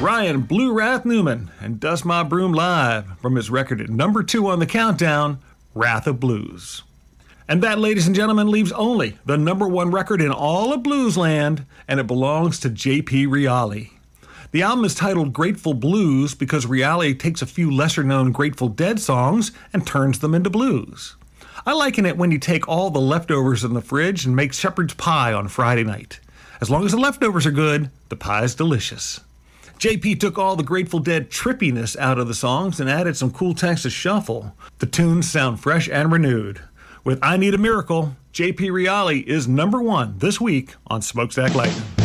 Ryan Blue Wrath Newman and Dust My Broom Live from his record at number 2 on the countdown, Wrath of Blues. And that, ladies and gentlemen, leaves only the number 1 record in all of Bluesland, and it belongs to J.P. Reale. The album is titled Grateful Blues because Reale takes a few lesser-known Grateful Dead songs and turns them into blues. I liken it when you take all the leftovers in the fridge and make shepherd's pie on Friday night. As long as the leftovers are good, the pie's delicious. JP took all the Grateful Dead trippiness out of the songs and added some cool Texas shuffle. The tunes sound fresh and renewed. With I Need a Miracle, JP Reale is number 1 this week on Smokestack Lightning.